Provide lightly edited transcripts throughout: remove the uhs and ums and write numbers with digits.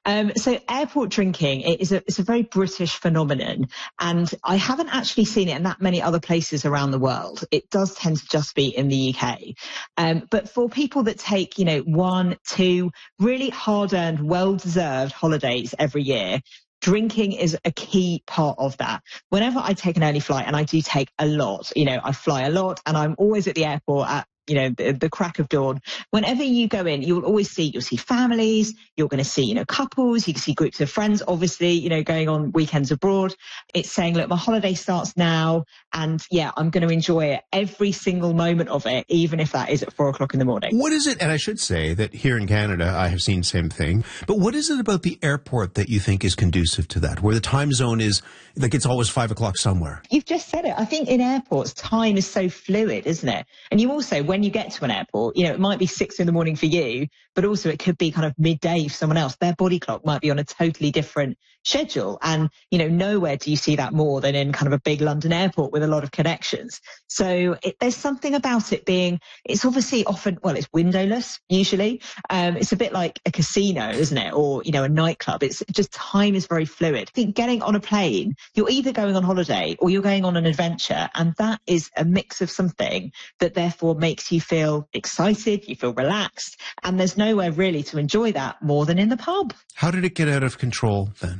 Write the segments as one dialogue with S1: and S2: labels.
S1: So airport drinking it's a very British phenomenon, and I haven't actually seen it in that many other places around the world. It does tend to just be in the UK. But for people that take, 1, 2 really hard-earned, well-deserved holidays every year, drinking is a key part of that. Whenever I take an early flight, and I do take a lot, I fly a lot, and I'm always at the airport at the crack of dawn. Whenever you go in, you'll see families, you're going to see, couples, you can see groups of friends, obviously, going on weekends abroad. It's saying, look, my holiday starts now, and yeah, I'm going to enjoy it, every single moment of it, even if that is at 4:00 in the morning.
S2: What is it? And I should say that here in Canada, I have seen the same thing. But what is it about the airport that you think is conducive to that, where the time zone is like it's always 5:00 somewhere?
S1: You've just said it. I think in airports, time is so fluid, isn't it? And you also, when you get to an airport, it might be 6 in the morning for you, but also it could be kind of midday for someone else. Their body clock might be on a totally different schedule. And, nowhere do you see that more than in kind of a big London airport with a lot of connections. So there's something about it being, it's obviously often, it's windowless usually. It's a bit like a casino, isn't it? Or, a nightclub. It's just time is very fluid. I think getting on a plane, you're either going on holiday or you're going on an adventure. And that is a mix of something that therefore makes you feel excited, you feel relaxed. And there's nowhere really to enjoy that more than in the pub.
S2: How did it get out of control then?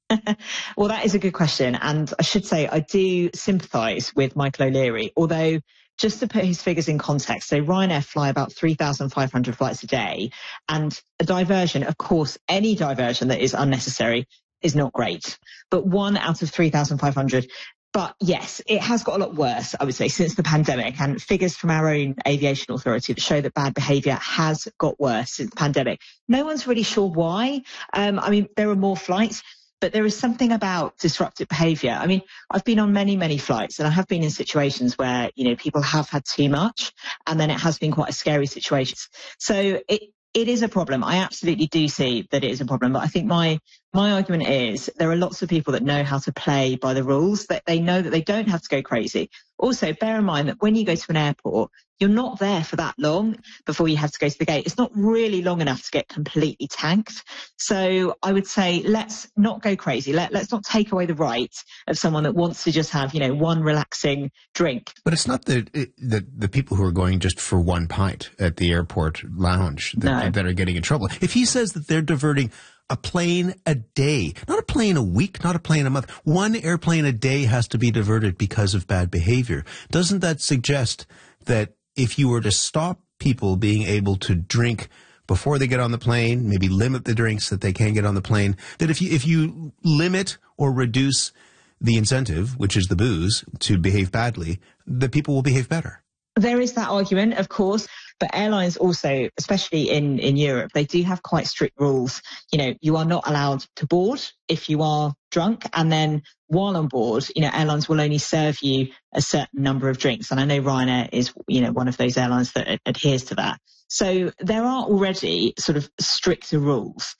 S1: Well, that is a good question. And I should say I do sympathise with Michael O'Leary, although just to put his figures in context, so Ryanair fly about 3,500 flights a day, and a diversion, of course, any diversion that is unnecessary is not great, but 1 out of 3,500. But yes, it has got a lot worse, I would say, since the pandemic, and figures from our own aviation authority that show that bad behaviour has got worse since the pandemic. No one's really sure why. There are more flights, but there is something about disruptive behaviour. I've been on many, many flights, and I have been in situations where, people have had too much, and then it has been quite a scary situation. So it is a problem. I absolutely do see that it is a problem. But I think my argument is there are lots of people that know how to play by the rules, that they know that they don't have to go crazy. Also, bear in mind that when you go to an airport, you're not there for that long before you have to go to the gate. It's not really long enough to get completely tanked. So I would say let's not go crazy. Let's not take away the right of someone that wants to just have, one relaxing drink.
S2: But it's not the people who are going just for one pint at the airport lounge that are getting in trouble. If he says that they're diverting a plane a day, not a plane a week, not a plane a month, one airplane a day has to be diverted because of bad behavior. Doesn't that suggest that if you were to stop people being able to drink before they get on the plane, maybe limit the drinks that they can get on the plane, that if you limit or reduce the incentive, which is the booze, to behave badly, the people will behave better?
S1: There is that argument, of course, but airlines also, especially in Europe, they do have quite strict rules. You are not allowed to board if you are drunk, and then while on board, airlines will only serve you a certain number of drinks. And I know Ryanair is, one of those airlines that adheres to that. So there are already sort of stricter rules.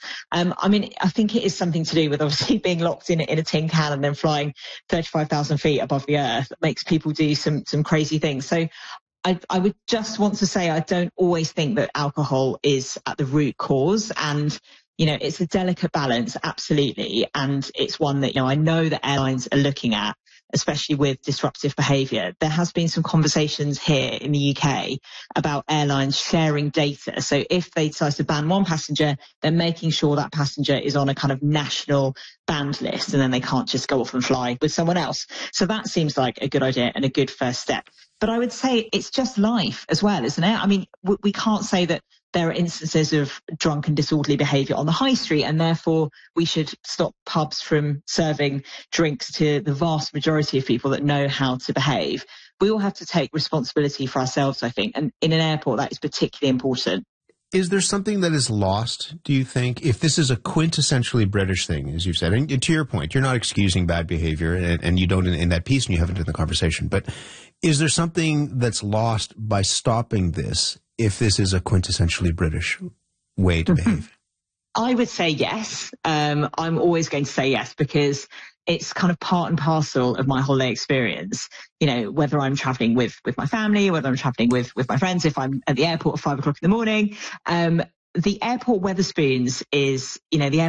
S1: I think it is something to do with obviously being locked in a tin can and then flying 35,000 feet above the earth that makes people do some crazy things. So I would just want to say I don't always think that alcohol is at the root cause, and it's a delicate balance, absolutely, and it's one that I know that airlines are looking at, especially with disruptive behaviour. There has been some conversations here in the UK about airlines sharing data. So if they decide to ban one passenger, they're making sure that passenger is on a kind of national banned list, and then they can't just go off and fly with someone else. So that seems like a good idea and a good first step. But I would say it's just life as well, isn't it? We can't say that there are instances of drunk and disorderly behaviour on the high street, and therefore we should stop pubs from serving drinks to the vast majority of people that know how to behave. We all have to take responsibility for ourselves, I think, and in an airport that is particularly important.
S2: Is there something that is lost, do you think, if this is a quintessentially British thing, as you've said? And to your point, you're not excusing bad behavior, and you don't in that piece, and you haven't in the conversation. But is there something that's lost by stopping this, if this is a quintessentially British way to behave?
S1: I would say yes. I'm always going to say yes, because it's kind of part and parcel of my holiday experience. Whether I'm traveling with my family, whether I'm traveling with my friends, if I'm at the airport at 5:00 in the morning. The airport Wetherspoons is, the